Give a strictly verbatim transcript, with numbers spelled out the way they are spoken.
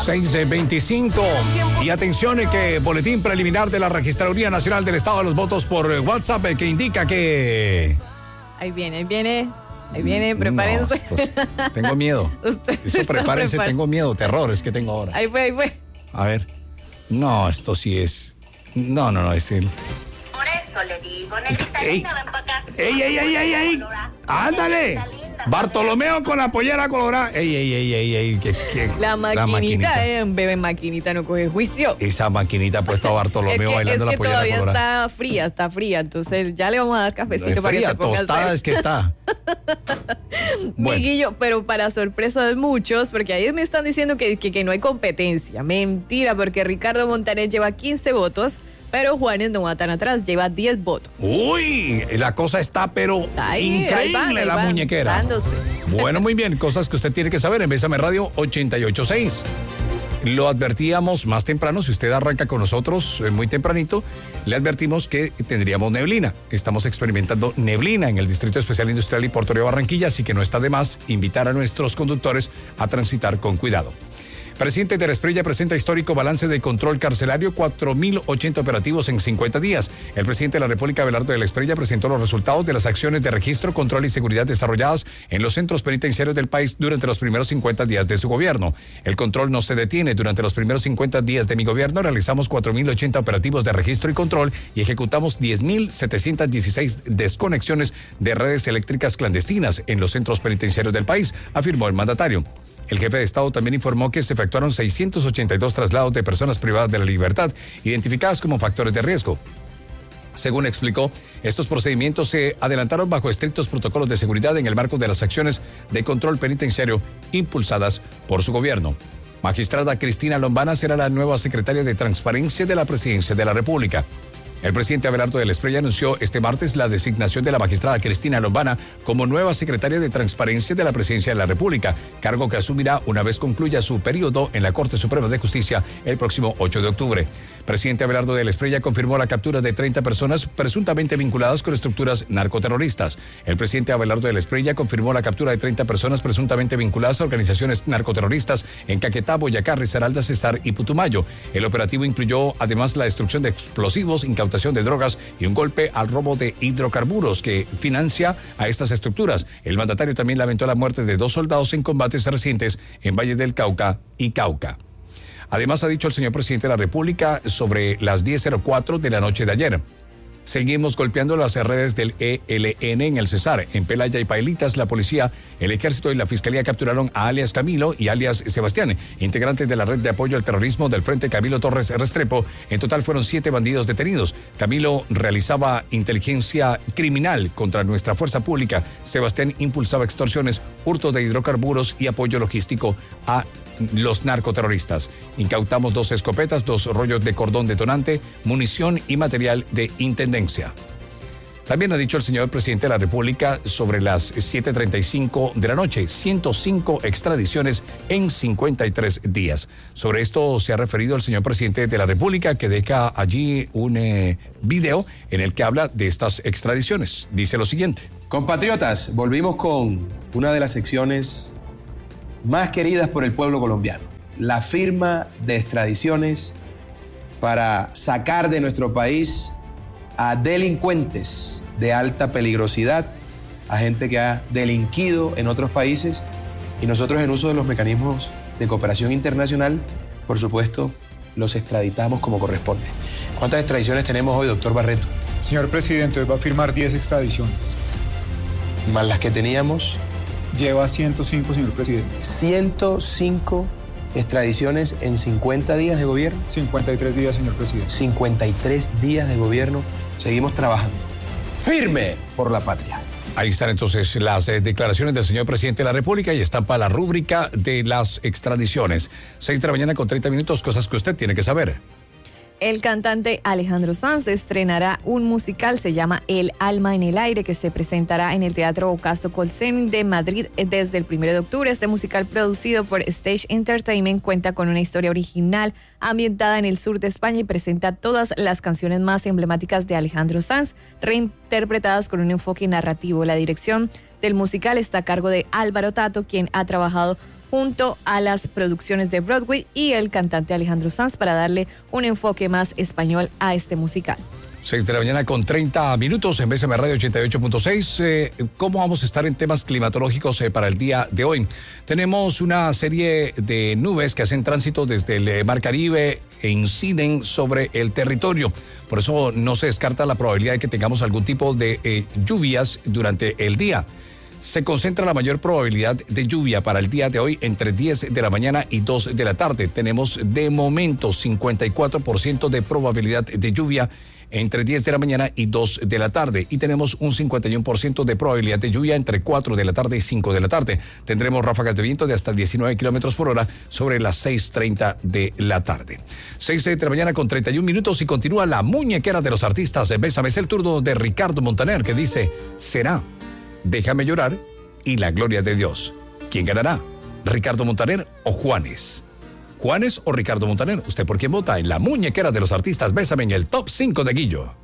seis veinticinco. Y atención eh, que boletín preliminar de la Registraduría Nacional del Estado de los Votos por WhatsApp eh, que indica que... Ahí viene, ahí viene, ahí viene, prepárense. No, estos, tengo miedo. Eso prepárense, tengo miedo, terror es que tengo ahora. Ahí fue, ahí fue. A ver. No, esto sí es... No, no, no, es el... Por eso le digo, Nelita linda, ven para acá. ¡Ey, ey, ey, ey, ey! ¡Ándale! Bartolomeo con la pollera colorada. ¡Ey, ey, ey, ey, ey! ¿Qué, qué? La maquinita, la maquinita. Eh, bebé maquinita, no coge juicio. Esa maquinita ha puesto a Bartolomeo es que, bailando es que la pollera todavía colorada. está fría, está fría. Entonces ya le vamos a dar cafecito No es para fría, que se ponga tostada a es que está. Bueno. Miguillo, pero para sorpresa de muchos, porque ahí me están diciendo que, que, que no hay competencia. Mentira, porque Ricardo Montaner lleva quince votos, pero Juanes no va tan atrás, lleva diez votos. Uy, la cosa está pero ahí, increíble ahí van, ahí la van, muñequera. dándose. Bueno, muy bien, cosas que usted tiene que saber en Bésame Radio ochenta y ocho punto seis. Lo advertíamos más temprano, si usted arranca con nosotros eh, muy tempranito, le advertimos que tendríamos neblina. Estamos experimentando neblina en el Distrito Especial Industrial y Portuario de Barranquilla, así que no está de más invitar a nuestros conductores a transitar con cuidado. Presidente de la Espriella presenta histórico balance de control carcelario, cuatro mil ochenta operativos en cincuenta días. El presidente de la República, Abelardo de la Espriella, presentó los resultados de las acciones de registro, control y seguridad desarrolladas en los centros penitenciarios del país durante los primeros cincuenta días de su gobierno. El control no se detiene. Durante los primeros cincuenta días de mi gobierno realizamos cuatro mil ochenta operativos de registro y control y ejecutamos diez mil setecientas dieciséis desconexiones de redes eléctricas clandestinas en los centros penitenciarios del país, afirmó el mandatario. El jefe de Estado también informó que se efectuaron seiscientos ochenta y dos traslados de personas privadas de la libertad, identificadas como factores de riesgo. Según explicó, estos procedimientos se adelantaron bajo estrictos protocolos de seguridad en el marco de las acciones de control penitenciario impulsadas por su gobierno. Magistrada Cristina Lombana será la nueva secretaria de Transparencia de la Presidencia de la República. El presidente Abelardo de la Espriella anunció este martes la designación de la magistrada Cristina Lombana como nueva secretaria de Transparencia de la Presidencia de la República, cargo que asumirá una vez concluya su periodo en la Corte Suprema de Justicia el próximo ocho de octubre. Presidente Abelardo de la Espriella confirmó la captura de treinta personas presuntamente vinculadas con estructuras narcoterroristas. El presidente Abelardo de la Espriella confirmó la captura de treinta personas presuntamente vinculadas a organizaciones narcoterroristas en Caquetá, Boyacá, Risaralda, Cesar y Putumayo. El operativo incluyó además la destrucción de explosivos, incautación de drogas y un golpe al robo de hidrocarburos que financia a estas estructuras. El mandatario también lamentó la muerte de dos soldados en combates recientes en Valle del Cauca y Cauca. Además, ha dicho el señor presidente de la República sobre las diez cero cuatro de la noche de ayer. Seguimos golpeando las redes del E L N en el Cesar. En Pelaya y Pailitas, la policía, el ejército y la fiscalía capturaron a alias Camilo y alias Sebastián, integrantes de la red de apoyo al terrorismo del Frente Camilo Torres Restrepo. En total fueron siete bandidos detenidos. Camilo realizaba inteligencia criminal contra nuestra fuerza pública. Sebastián impulsaba extorsiones, hurto de hidrocarburos y apoyo logístico a los narcoterroristas. Incautamos dos escopetas, dos rollos de cordón detonante, munición y material de intendencia. También ha dicho el señor presidente de la República sobre las siete treinta y cinco de la noche, ciento cinco extradiciones en cincuenta y tres días. Sobre esto se ha referido el señor presidente de la República, que deja allí un eh, video en el que habla de estas extradiciones. Dice lo siguiente. Compatriotas, volvimos con una de las secciones más queridas por el pueblo colombiano, la firma de extradiciones para sacar de nuestro país a delincuentes de alta peligrosidad, a gente que ha delinquido en otros países, y nosotros, en uso de los mecanismos de cooperación internacional, por supuesto, los extraditamos como corresponde. ¿Cuántas extradiciones tenemos hoy, doctor Barreto? Señor presidente, hoy va a firmar diez extradiciones. Más las que teníamos. Lleva ciento cinco, señor presidente. ciento cinco extradiciones en cincuenta días de gobierno. cincuenta y tres días, señor presidente. cincuenta y tres días de gobierno. Seguimos trabajando. Firme por la patria. Ahí están entonces las eh, declaraciones del señor presidente de la República y están para la rúbrica de las extradiciones. Seis de la mañana con treinta minutos, cosas que usted tiene que saber. El cantante Alejandro Sanz estrenará un musical, se llama El Alma en el Aire, que se presentará en el Teatro Ocaso Colsen de Madrid desde el primero de octubre. Este musical, producido por Stage Entertainment, cuenta con una historia original ambientada en el sur de España y presenta todas las canciones más emblemáticas de Alejandro Sanz, reinterpretadas con un enfoque narrativo. La dirección del musical está a cargo de Álvaro Tato, quien ha trabajado junto a las producciones de Broadway y el cantante Alejandro Sanz para darle un enfoque más español a este musical. seis de la mañana con treinta minutos en B C M Radio ochenta y ocho punto seis. Eh, ¿Cómo vamos a estar en temas climatológicos eh, para el día de hoy? Tenemos una serie de nubes que hacen tránsito desde el Mar Caribe e inciden sobre el territorio. Por eso no se descarta la probabilidad de que tengamos algún tipo de eh, lluvias durante el día. Se concentra la mayor probabilidad de lluvia para el día de hoy entre diez de la mañana y dos de la tarde. Tenemos de momento cincuenta y cuatro por ciento de probabilidad de lluvia entre diez de la mañana y dos de la tarde. Y tenemos un cincuenta y uno por ciento de probabilidad de lluvia entre cuatro de la tarde y cinco de la tarde. Tendremos ráfagas de viento de hasta diecinueve kilómetros por hora sobre las seis treinta de la tarde. seis de la mañana con treinta y un minutos y continúa la muñequera de los artistas. Bésame, es el turno de Ricardo Montaner, que dice: será Déjame llorar y La gloria de Dios. ¿Quién ganará? ¿Ricardo Montaner o Juanes? ¿Juanes o Ricardo Montaner? ¿Usted por quién vota? En la muñequera de los artistas. Bésame en el top cinco de Guillo.